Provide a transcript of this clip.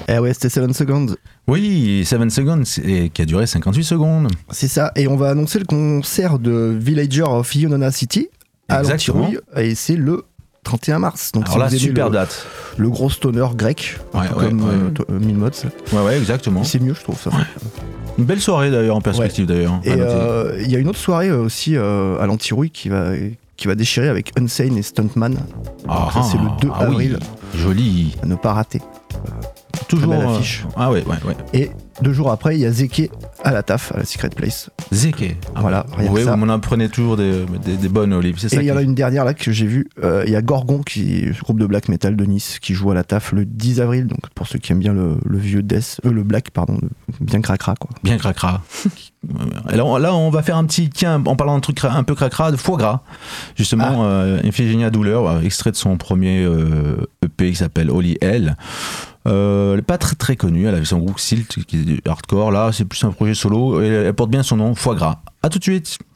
Eh ouais, c'était 7 Seconds. Oui, 7 Seconds, qui a duré 58 secondes. C'est ça, et on va annoncer le concert de Villager of Ionona City à l'Antirouille, et c'est le 31 mars. Donc, alors là, super date. Le gros stoner grec, comme Milmods. Ouais, exactement. C'est mieux, je trouve ça. Une belle soirée d'ailleurs, en perspective d'ailleurs. Et il y a une autre soirée aussi à l'Antirouille qui va déchirer avec Unsane et Stuntman. C'est le 2 avril. Oui. Joli. À ne pas rater. Toujours à l'affiche. Ouais. Et 2 jours après, il y a Zeke à la TAF, à la Secret Place. Zeke. Voilà, rien que ça. Vous m'en apprenez toujours des bonnes olives. Et il y en a une dernière là que j'ai vue. Il y a Gorgon, groupe de black metal de Nice, qui joue à la TAF le 10 avril. Donc pour ceux qui aiment bien le vieux death, le black, pardon, bien cracra quoi. Bien cracra. Alors là, on va faire un petit, tiens, en parlant d'un truc un peu cracra, de foie gras. Justement, Iphigénia Douleur, extrait de son premier EP qui s'appelle Holy Hell. Elle n'est pas très très connue, elle avait son groupe Silt qui est hardcore. Là, c'est plus un projet solo et elle porte bien son nom, Foie Gras. À tout de suite.